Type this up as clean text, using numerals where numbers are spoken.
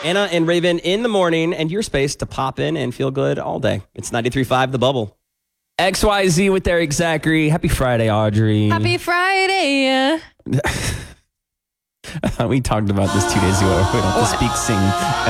Anna and Raven in the morning, and your space to pop in and feel good all day. It's 93.5 The Bubble. XYZ with Eric Zachary. Happy Friday, Audrey. Happy Friday. I thought we talked about this 2 days ago. We don't have to speak, sing.